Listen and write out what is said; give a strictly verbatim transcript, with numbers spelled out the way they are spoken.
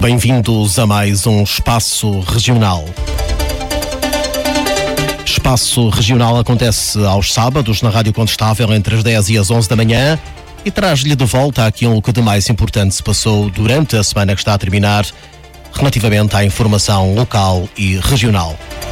Bem-vindos a mais um Espaço Regional. Espaço Regional acontece aos sábados na Rádio Contestável entre as dez e as onze da manhã e traz-lhe de volta aquilo que de mais importante se passou durante a semana que está a terminar relativamente à informação local e regional.